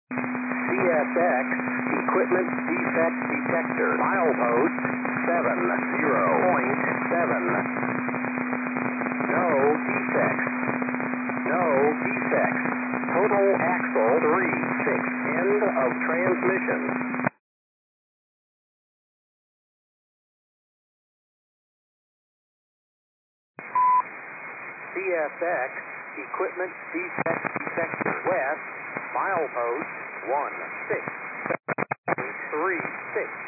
CSX Equipment Defect Detector. Milepost 70.7. No defects. No defects. Total axle 36. End of transmission. CSX Equipment Defect Detector. West, milepost 16.36.